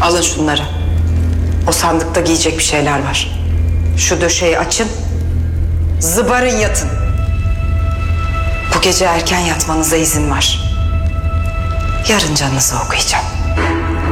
Alın şunları. O sandıkta giyecek bir şeyler var. Şu döşeyi açın. Zıbarın yatın. Bu gece erken yatmanıza izin var. Yarın canınızı okuyacağım.